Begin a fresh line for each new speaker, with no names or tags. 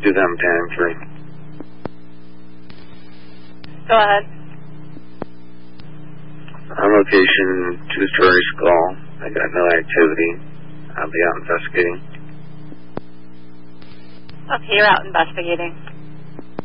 Do them time free.
Go ahead.
On location, 2-story skull. I got no activity. I'll be out investigating.
Okay, you're out investigating.